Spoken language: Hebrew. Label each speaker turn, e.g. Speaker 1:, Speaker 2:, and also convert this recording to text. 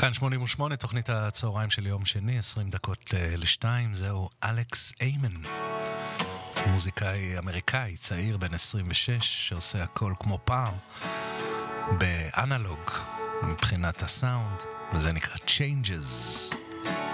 Speaker 1: כאן 88, תוכנית הצהריים של יום שני, 20 דקות לשתיים, זהו אלכס איימן. מוזיקאי אמריקאי, צעיר בן 26, שעושה הכל כמו פעם, באנלוג, מבחינת הסאונד, וזה נקרא Changes.